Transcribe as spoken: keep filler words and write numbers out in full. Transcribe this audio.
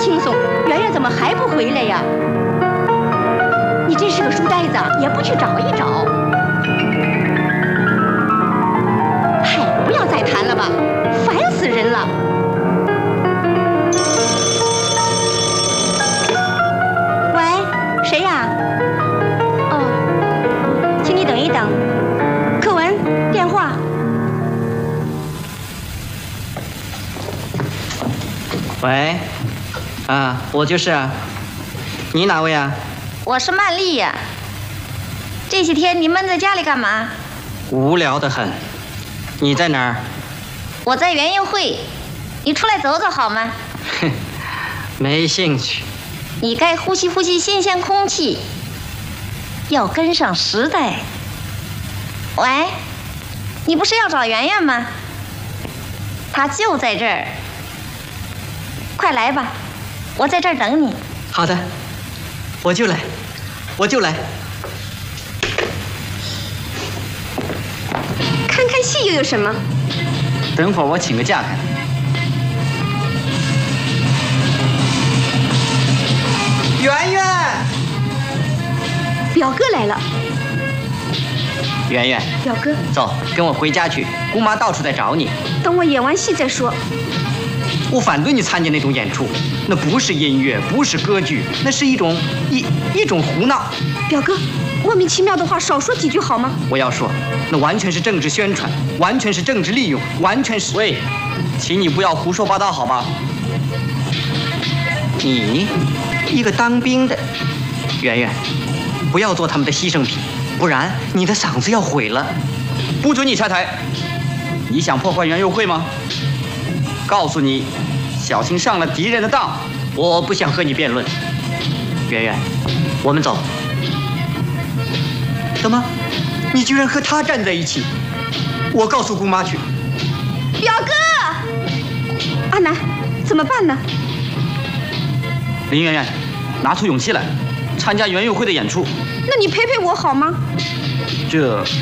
轻松，圆圆怎么还不回来呀？你真是个书呆子，也不去找一找。嗨，不要再谈了吧，烦死人了。喂，谁呀？哦，请你等一等。柯文，电话。 喂，啊，我就是啊，你哪位啊？ 我是曼丽呀。这些天你闷在家里干嘛？ 无聊得很。你在哪儿？ 我在园游会，你出来走走好吗？ 哼，没兴趣。 你该呼吸呼吸新鲜空气，要跟上时代。喂，你不是要找圆圆吗？她就在这儿。快来吧，我在这儿等你。 好的，我就来，我就来。 看看戏又有什么？ 等会儿我请个假看。圆圆， 表哥来了。 圆圆， 表哥， 走，跟我回家去。姑妈到处在找你。 等我演完戏再说。 我反对你参加那种演出，那不是音乐，不是歌剧，那是一种一一种胡闹。 表哥，莫名其妙的话少说几句好吗？ 我要说，那完全是政治宣传，完全是政治利用，完全是……喂，请你不要胡说八道好吗？你，一个当兵的，圆圆，不要做他们的牺牲品，不然你的嗓子要毁了。不准你下台！你想破坏园游会吗？告诉你，小心上了敌人的当。我不想和你辩论。圆圆，我们走。怎么，你居然和他站在一起？我告诉姑妈去。 表哥，阿南，怎么办呢？ 林圆圆，拿出勇气来，参加园游会的演出。 那你陪陪我好吗？ 这。